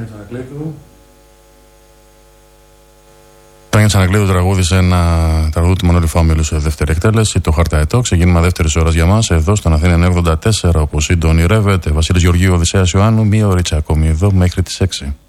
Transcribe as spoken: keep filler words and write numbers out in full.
Τάνια Τσανακλείδου τραγούδισε ένα τραγούδι του Μανώλη Φάμιλου σε δεύτερη εκτέλεση, το Χαρταετό. Ξεκίνημα δεύτερη ώρα για μας εδώ στον Αθήνα εννιακόσια ογδόντα τέσσερα, όπως ήδη ονειρεύεται. Βασίλης Γεωργίου, Οδυσσέας Ιωάννου, μία ωρίτσα ακόμη εδώ μέχρι τις έξι.